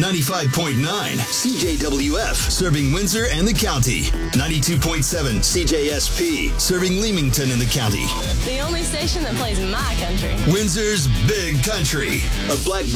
95.9 CJWF, serving Windsor and the county. 92.7 CJSP, serving Leamington and the county. The only station that plays my country. Windsor's Big Country, a Blackbird